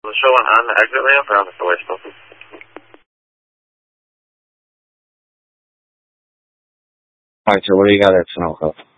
The showing on the exit ramp or on the way still? Alright, so what do you got at Sunoco?